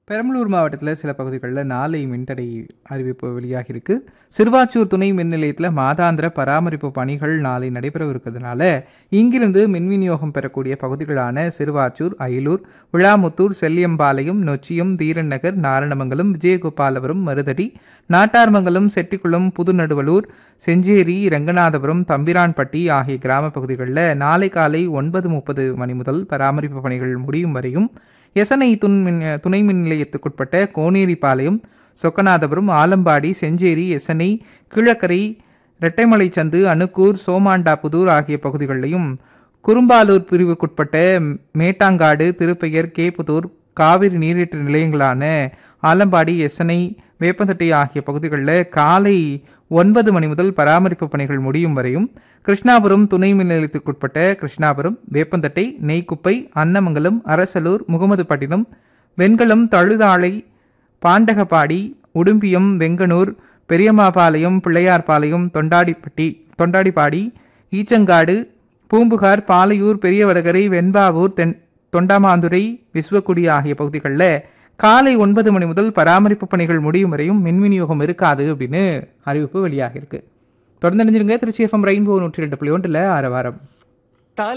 பெரம்பலூர் மாவட்டத்தில் சில பகுதிகளில் நாளை மின்தடை அறிவிப்பு வெளியாகியிருக்கு. சிறுவாச்சூர் துணை மின் நிலையத்தில் மாதாந்திர பராமரிப்பு பணிகள் நாளை நடைபெறவிருக்கிறதுனால இங்கிருந்து மின் விநியோகம் பெறக்கூடிய பகுதிகளான சிறுவாச்சூர், அயலூர், விளாமுத்தூர், செல்லியம்பாளையம், நொச்சியம், தீரன் நகர், நாரணமங்கலம், விஜயகோபாலபுரம், மருதடி, நாட்டார்மங்கலம், செட்டிக்குளம், புதுநடுவலூர், செஞ்சேரி, ரங்கநாதபுரம், தம்பிரான்பட்டி ஆகிய கிராம பகுதிகளில் நாளை காலை 9:30 மணி முதல் பராமரிப்பு பணிகள் முடியும் வரையும் எசனை துணை மின் நிலையத்துக்குட்பட்ட கோனேரிபாளையம், சொக்கநாதபுரம், ஆலம்பாடி, செஞ்சேரி, எசனை, கீழக்கரை, ரெட்டைமலைச்சந்து, அணுக்கூர், சோமாண்டாபுதூர் ஆகிய பகுதிகளிலையும் குறும்பாலூர் பிரிவுக்குட்பட்ட மேட்டாங்காடு, திருப்பெயர், கேப்புதூர் காவிரி நீரேற்று நிலையங்களான ஆலம்பாடி, எசனை, வேப்பந்தட்டை ஆகிய பகுதிகளில் காலை 9 மணி முதல் பராமரிப்பு பணிகள் முடியும் வரையும் கிருஷ்ணாபுரம் துணை மின் நிலையத்துக்குட்பட்ட கிருஷ்ணாபுரம், வேப்பந்தட்டை, நெய்க்குப்பை, அன்னமங்கலம், அரசலூர், முகமதுப்பட்டினம், வெண்கலம், தழுதாளை, பாண்டகப்பாடி, உடும்பியம், வெங்கனூர், பெரியம்மாபாளையம், பிள்ளையார்பாளையம், தொண்டாடிப்பாடி, ஈச்சங்காடு, பூம்புகார், பாலையூர், பெரியவடகரை, வெண்பாவூர், தொண்டாமாந்துரை, விஸ்வக்குடி ஆகிய பகுதிகளில் காலை 9 மணி முதல் பராமரிப்பு பணிகள் முடியும் வரையும் மின் விநியோகம் இருக்காது அப்படின்னு அறிவிப்பு வெளியாகிருக்கு. தொடர்ந்து நினைஞ்சிருங்க. திருச்சி FM ரெயின்போ 102.1 ஆரவாரம்.